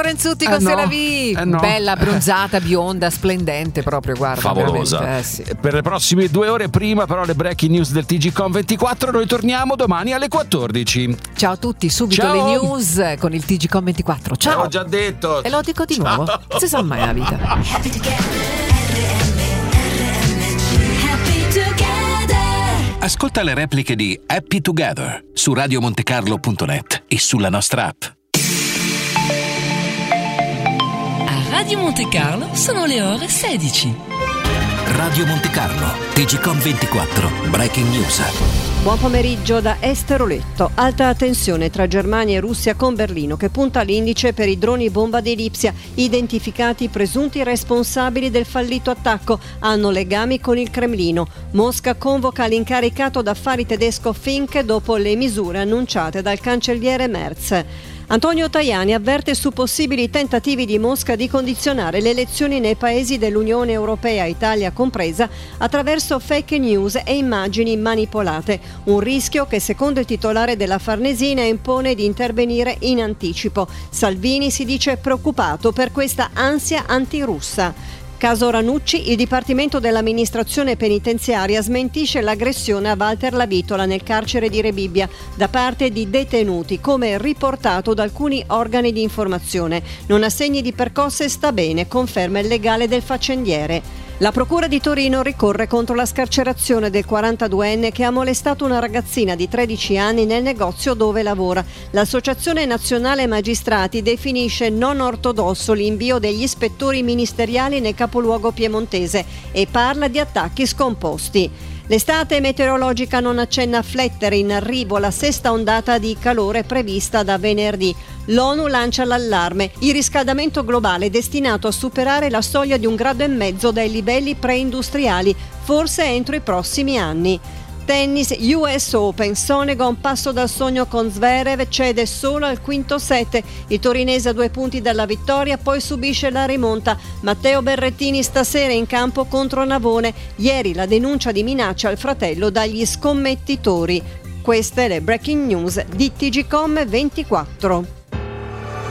Lorenzutti con Se la vi. Bella, bronzata, bionda, splendente proprio, guarda. Favolosa. Sì. Per le prossime 2 ore, prima però le breaking news del TGCom24. Noi torniamo domani alle 14. Ciao a tutti, subito Ciao. le news con il TGCom24. Ciao. L'ho già detto. E lo dico di nuovo. Non si sa mai la vita. Ascolta le repliche di Happy Together su radiomontecarlo.net e sulla nostra app. A Radio Monte Carlo sono le ore 16. Radio Monte Carlo, TGCom24, Breaking News. Buon pomeriggio da Esteroletto. Alta tensione tra Germania e Russia con Berlino che punta all'indice per i droni bomba di Lipsia. Identificati i presunti responsabili del fallito attacco. Hanno legami con il Cremlino. Mosca convoca l'incaricato d'affari tedesco Fink dopo le misure annunciate dal cancelliere Merz. Antonio Tajani avverte su possibili tentativi di Mosca di condizionare le elezioni nei paesi dell'Unione Europea, Italia compresa, attraverso fake news e immagini manipolate. Un rischio che, secondo il titolare della Farnesina, impone di intervenire in anticipo. Salvini si dice preoccupato per questa ansia antirussa. Caso Ranucci, il Dipartimento dell'Amministrazione Penitenziaria smentisce l'aggressione a Walter Lavitola nel carcere di Rebibbia da parte di detenuti, come riportato da alcuni organi di informazione. Non ha segni di percosse e sta bene, conferma il legale del faccendiere. La Procura di Torino ricorre contro la scarcerazione del 42enne che ha molestato una ragazzina di 13 anni nel negozio dove lavora. L'Associazione Nazionale Magistrati definisce non ortodosso l'invio degli ispettori ministeriali nel capoluogo piemontese e parla di attacchi scomposti. L'estate meteorologica non accenna a flettere, in arrivo la sesta ondata di calore prevista da venerdì. L'ONU lancia l'allarme. Il riscaldamento globale è destinato a superare la soglia di 1,5 gradi dai livelli preindustriali, forse entro i prossimi anni. Tennis, US Open, Sonego a un passo dal sogno con Zverev, cede solo al quinto set. Il torinese a 2 punti dalla vittoria, poi subisce la rimonta. Matteo Berrettini stasera in campo contro Navone. Ieri la denuncia di minaccia al fratello dagli scommettitori. Queste le breaking news di TGCom24.